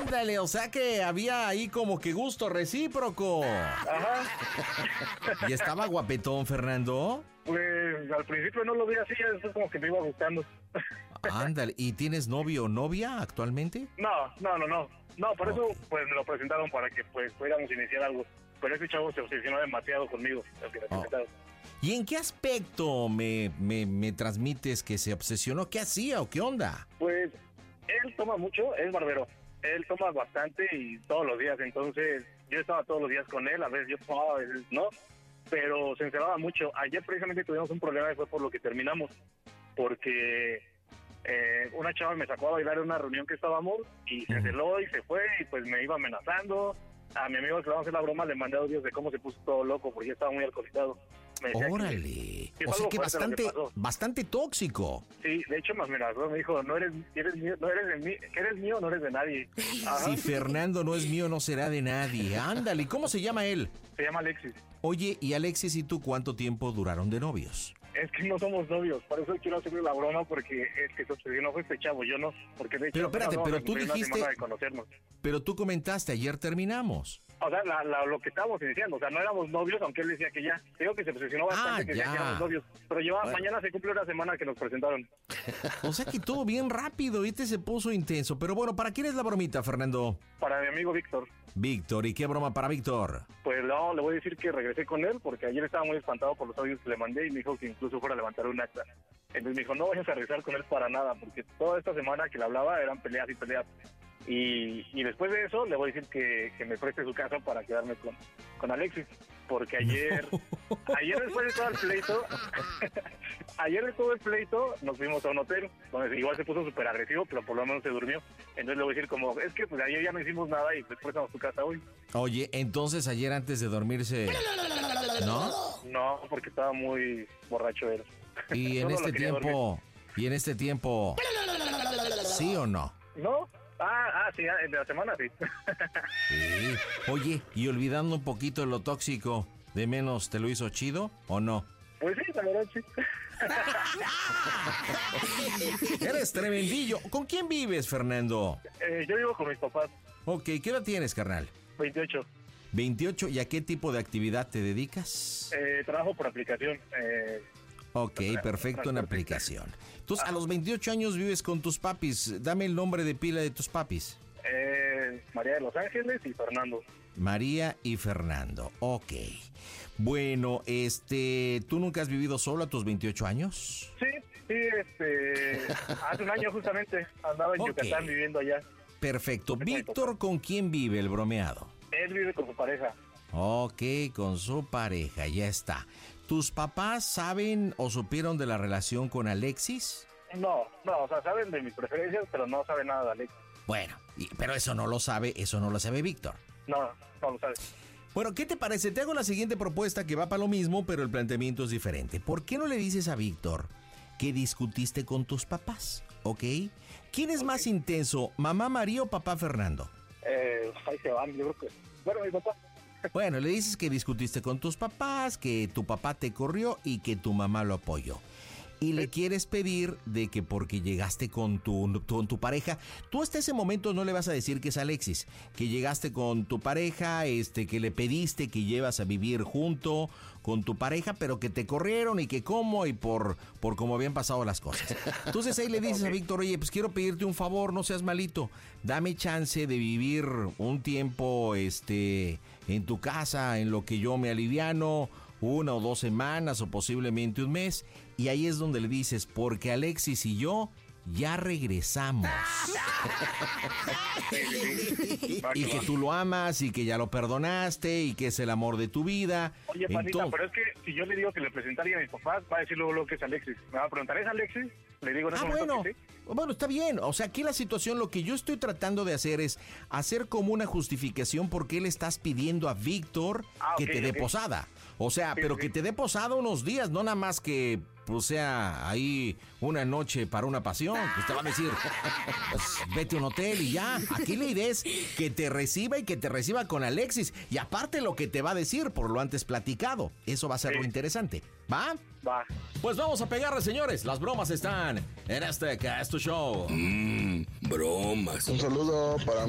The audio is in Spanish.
Ándale, o sea que había ahí como que gusto recíproco. Ajá. ¿Y estaba guapetón, Fernando? Pues al principio no lo vi así, después como que me iba gustando. Ándale, ¿y tienes novio o novia actualmente? No, por eso pues me lo presentaron para que pues pudiéramos iniciar algo. Pero ese chavo se obsesionó demasiado conmigo, el que me presentaron. ¿Y en qué aspecto me transmites que se obsesionó? ¿Qué hacía o qué onda? Pues él toma mucho, es barbero. Él toma bastante y todos los días, entonces yo estaba todos los días con él, a veces yo tomaba, a veces no, pero se encerraba mucho. Ayer precisamente tuvimos un problema y fue por lo que terminamos, porque una chava me sacó a bailar en una reunión que estábamos y se celó y se fue y pues me iba amenazando. A mi amigo que le vamos a hacer la broma le mandé audios de cómo se puso todo loco porque ya estaba muy alcoholizado. Órale, o sea que bastante tóxico. Sí, de hecho me amenazó, me dijo, no eres mío, eres de mí, que eres mío, no eres de nadie. Ajá. Si Fernando no es mío, no será de nadie. Ándale, ¿cómo se llama él? Se llama Alexis. Oye, ¿y Alexis y tú cuánto tiempo duraron de novios? Es que no somos novios, por eso quiero hacerle la broma, porque es que se obsesionó fue este chavo, yo no, porque de hecho... Pero espérate, no, pero tú dijiste... de conocernos. Pero tú comentaste, ayer terminamos. O sea, lo que estábamos iniciando, o sea, no éramos novios, aunque él decía que ya. Digo que se obsesionó bastante, que ya éramos novios. Pero mañana se cumple una semana que nos presentaron. O sea que todo bien rápido, y se puso intenso. Pero bueno, ¿para quién es la bromita, Fernando? Para mi amigo Víctor. Víctor, ¿y qué broma para Víctor? Pues no, le voy a decir que regresé con él, porque ayer estaba muy espantado por los audios que le mandé y me dijo que incluso fuera a levantar un acta. Entonces me dijo, no vayas a regresar con él para nada, porque toda esta semana que le hablaba eran peleas y peleas. Y después de eso le voy a decir que me preste su casa para quedarme con Alexis, porque ayer después de todo el pleito nos fuimos a un hotel donde igual se puso súper agresivo, pero por lo menos se durmió. Entonces le voy a decir como, es que pues ayer ya no hicimos nada y después prestamos tu casa hoy. Oye, entonces ayer antes de dormirse, ¿no? No, porque estaba muy borracho él. Y en este tiempo, ¿sí o no? ¿No? Sí, en la semana sí. Sí. Oye, y olvidando un poquito lo tóxico, ¿de menos te lo hizo chido o no? Pues sí, la verdad sí. Eres tremendillo. ¿Con quién vives, Fernando? Yo vivo con mis papás. Ok, ¿qué edad tienes, carnal? 28. 28, ¿y a qué tipo de actividad te dedicas? Trabajo por aplicación. Ok, perfecto, en aplicación. Entonces, a los 28 años vives con tus papis. Dame el nombre de pila de tus papis. María de Los Ángeles y Fernando. María y Fernando, ok. Bueno, ¿tú nunca has vivido solo a tus 28 años? Sí, hace un año justamente andaba en Yucatán viviendo allá. Perfecto. Víctor, ¿con quién vive el bromeado? Él vive con su pareja. Ok, con su pareja, ya está. ¿Tus papás saben o supieron de la relación con Alexis? No, o sea, saben de mis preferencias, pero no saben nada de Alexis. Bueno, pero eso no lo sabe Víctor. No lo sabe. Bueno, ¿qué te parece? Te hago la siguiente propuesta que va para lo mismo, pero el planteamiento es diferente. ¿Por qué no le dices a Víctor que discutiste con tus papás? ¿Ok? ¿Quién es más intenso, mamá María o papá Fernando? Ahí se van, yo creo que... Bueno, mi papá. Bueno, le dices que discutiste con tus papás, que tu papá te corrió y que tu mamá lo apoyó. Y le quieres pedir de que porque llegaste con tu pareja, tú hasta ese momento no le vas a decir que es Alexis, que llegaste con tu pareja, que le pediste que llevas a vivir junto con tu pareja, pero que te corrieron y que cómo y por cómo habían pasado las cosas. Entonces ahí le dices a Víctor, oye, pues quiero pedirte un favor, no seas malito, dame chance de vivir un tiempo en tu casa, en lo que yo me aliviano, 1 o 2 semanas o posiblemente un mes, y ahí es donde le dices, porque Alexis y yo ya regresamos. Y que tú lo amas y que ya lo perdonaste y que es el amor de tu vida. Oye, panita, pero es que si yo le digo que le presentaría a mis papás, va a decir luego lo que es Alexis. Me va a preguntar, ¿es Alexis? Le digo, bueno, está bien. O sea, aquí la situación, lo que yo estoy tratando de hacer es hacer como una justificación porque le estás pidiendo a Víctor que te dé posada. O sea, pero que te dé posada unos días, no nada más que pues sea ahí una noche para una pasión. Pues te van a decir, pues, vete a un hotel y ya. Aquí la idea es que te reciba y que te reciba con Alexis. Y aparte lo que te va a decir por lo antes platicado. Eso va a ser lo interesante. ¿Va? Va. Pues vamos a pegarle, señores. Las bromas están en este Casto Show. Bromas. Un saludo para